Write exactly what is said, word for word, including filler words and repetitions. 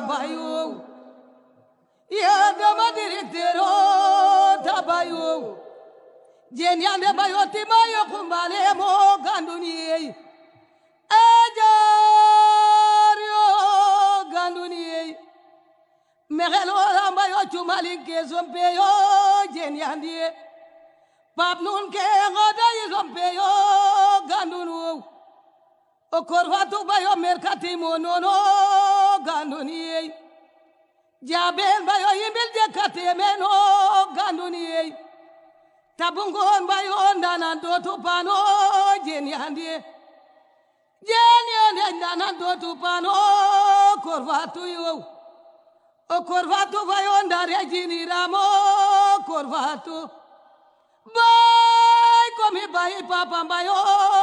bayo ya dama directero tabayo jenyande bayo timayo kumbale mo ganduni ajario ganduni megelo bayo chumali ke zompeyo jenyande pap nun ke ngoda zompeyo gandunu okorvatu bayo merkati monono ganduni jabel bayo yimbil de katemeno ganduni tabungon bayo ndana dotu pano jenyandi jenyandi ndana dotu pano korvatu yo o korvatu bayo ndare jini ramo korvatu bay komi bay papa bayo